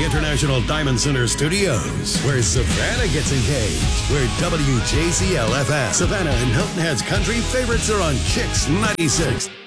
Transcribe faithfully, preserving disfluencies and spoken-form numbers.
International Diamond Center Studios, where Savannah gets engaged, where W J Z L F M, Savannah and Hilton Head's country favorites are on Chicks ninety-six.